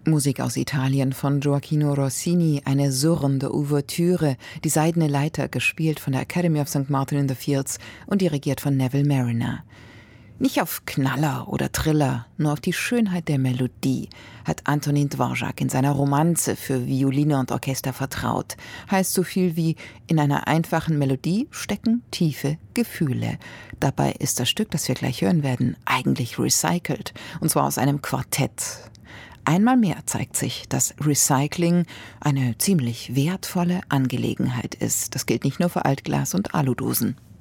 Musik aus Italien von Gioacchino Rossini, eine surrende Ouvertüre, die Seidene Leiter, gespielt von der Academy of St. Martin in the Fields und dirigiert von Neville Marriner. Nicht auf Knaller oder Triller, nur auf die Schönheit der Melodie hat Antonin Dvorak in seiner Romanze für Violine und Orchester vertraut. Heißt so viel wie, in einer einfachen Melodie stecken tiefe Gefühle. Dabei ist das Stück, das wir gleich hören werden, eigentlich recycelt, und zwar aus einem Quartett. Einmal mehr zeigt sich, dass Recycling eine ziemlich wertvolle Angelegenheit ist. Das gilt nicht nur für Altglas und Aludosen.